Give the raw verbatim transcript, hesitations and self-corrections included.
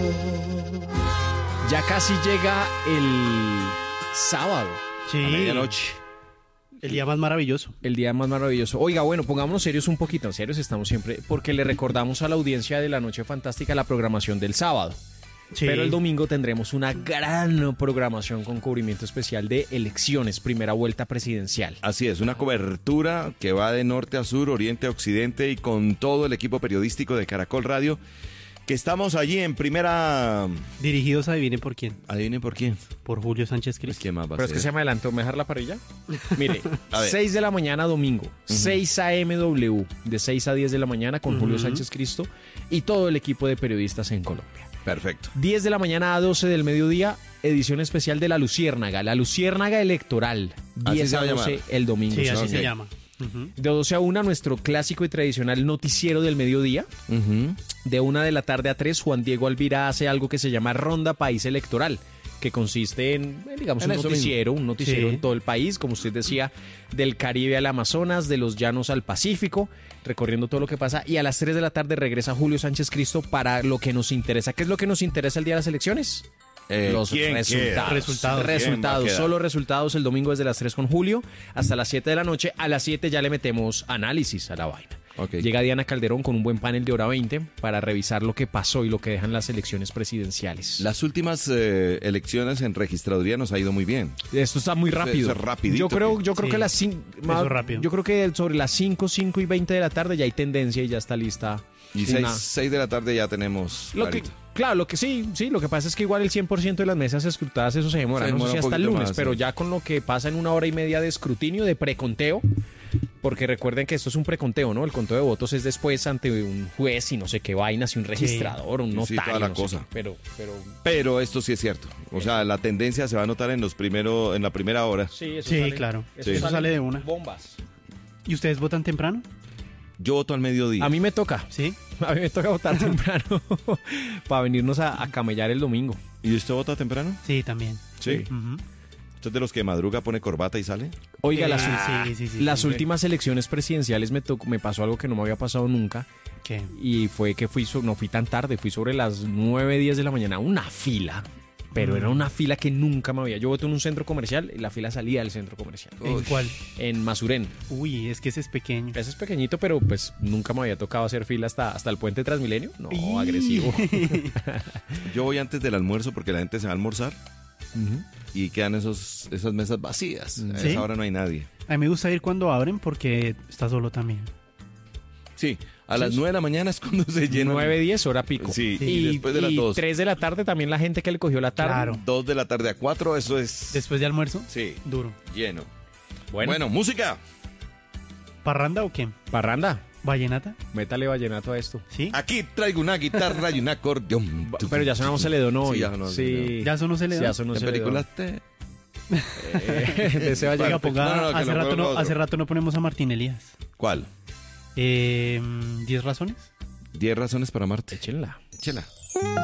Ya casi llega el sábado, Sí. a medianoche. El día más maravilloso. El día más maravilloso. Oiga, bueno, pongámonos serios un poquito, serios estamos siempre, porque le recordamos a la audiencia de La Noche Fantástica la programación del sábado. Sí. Pero el domingo tendremos una gran programación con cubrimiento especial de elecciones, primera vuelta presidencial. Así es, una cobertura que va de norte a sur, oriente a occidente y con todo el equipo periodístico de Caracol Radio, que estamos allí en primera... Dirigidos, adivinen por quién. Adivinen por quién. Por Julio Sánchez Pues, Cristo. ¿quién más va a Pero es que ser? se me adelantó, ¿me dejar la parrilla? Mire, A ver. seis de la mañana domingo, seis a eme doble u, de seis a diez de la mañana con Julio Ujú. Sánchez Cristo y todo el equipo de periodistas en Colombia. Perfecto. diez de la mañana a doce del mediodía, edición especial de La Luciérnaga, La Luciérnaga Electoral, Así diez se a va a doce llamar. el domingo. Sí, sí, así señor. se llama. Ujú. De doce a una, nuestro clásico y tradicional noticiero del mediodía. Ujú. De una de la tarde a tres, Juan Diego Alvira hace algo que se llama Ronda País Electoral, que consiste en, eh, digamos, En un eso noticiero, un noticiero Sí. en todo el país, como usted decía, del Caribe al Amazonas, de los llanos al Pacífico, recorriendo todo lo que pasa. Y a las tres de la tarde regresa Julio Sánchez Cristo para lo que nos interesa. ¿Qué es lo que nos interesa el día de las elecciones? Eh, Los ¿quién resultados. queda? Resultados. ¿Quién va a Resultados, quedar? solo resultados el domingo desde las tres con Julio hasta las siete de la noche. A las siete ya le metemos análisis a la vaina. Ok. Llega Diana Calderón con un buen panel de hora veinte para revisar lo que pasó y lo que dejan las elecciones presidenciales. Las últimas eh, elecciones en registraduría nos ha ido muy bien. Esto está muy Eso- rápido. eso es rapidito, yo creo, que- yo creo Sí, que las cin- eso ma- rápido. yo creo que sobre las cinco, cinco y veinte de la tarde ya hay tendencia y ya está lista. Y una- seis, seis de la tarde ya tenemos... Lo que, clarito. claro, lo que sí, sí, lo que pasa es que igual el cien por ciento de las mesas escrutadas eso se demora, Se no sé demora si un hasta el poquito lunes, más, pero sí. ya con lo que pasa en una hora y media de escrutinio, de preconteo, porque recuerden que esto es un preconteo, ¿no? El conteo de votos es después ante un juez y no sé qué vainas y un registrador, un Sí, notario, toda la no sé cosa. qué, pero, pero Pero esto sí es cierto. O sea, la tendencia se va a notar en los primero, en la primera hora. sí, eso Sí, sale- claro. Eso, Sí. Eso sale de una. Bombas. ¿Y ustedes votan temprano? Yo voto al mediodía. A mí me toca, Sí. a mí me toca votar temprano para venirnos a, a camellar el domingo. ¿Y usted vota temprano? Sí, también. Sí. Ujú. ¿Usted es de los que madruga, pone corbata y sale? Oiga, Eh, las, sí, sí, sí, las sí. últimas elecciones presidenciales me, tocó- me pasó algo que no me había pasado nunca. ¿Qué? Y fue que fui, so- no fui tan tarde, fui sobre las nueve, diez de la mañana, una fila. Pero era una fila que nunca me había. Yo voté en un centro comercial y la fila salía del centro comercial. ¿En cuál? En Masurén. Uy, es que ese es pequeño. Ese es pequeñito, pero pues nunca me había tocado hacer fila hasta, hasta el puente Transmilenio. No, Y- agresivo. Yo voy antes del almuerzo porque la gente se va a almorzar Ujú. y quedan esos, esas mesas vacías. A ¿Sí? esa hora no hay nadie. A mí me gusta ir cuando abren porque está solo también. Sí, a las nueve de la mañana es cuando se llena. nueve, diez, hora pico. Sí, y y, después de las y dos. tres de la tarde también la gente que le cogió la tarde. Claro. Dos de la tarde a cuatro, eso es... Después de almuerzo, Sí, duro. lleno. Bueno, Bueno, música. ¿Parranda o qué? parranda. ¿Vallenata? Métale vallenato a esto. ¿Sí? Aquí traigo una guitarra y un acordeón. Pero ya sonamos Celedón hoy. Sí, ya sonó Sí. Celedón. ¿Ya sonó Celedón? Ya sonó ¿Qué Celedón. película te...? Eh, de ese Oiga, vallenato. ponga, No, no, no, que hace, lo rato ponga no, otro. hace rato no ponemos a Martín Elías. ¿Cuál? Eh, ¿Diez razones? Diez razones para amarte. Échenla. Échela.